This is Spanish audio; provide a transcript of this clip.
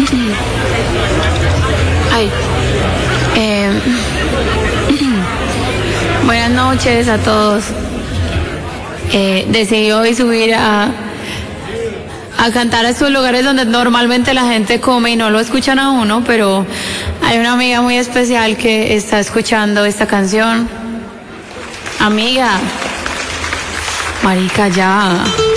Ay. Buenas noches a todos. Decidí hoy subir a cantar a estos lugares donde normalmente la gente come y no lo escuchan a uno, pero hay una amiga muy especial que está escuchando esta canción. Amiga, marica, ya.